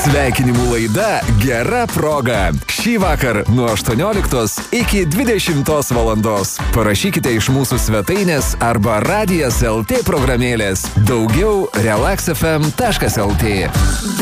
Sveikinimų laida Gera proga. Šį vakar nuo 18 iki 20 valandos. Parašykite iš mūsų svetainės arba Radijas LT programėlės. Daugiau relaxfm.lt.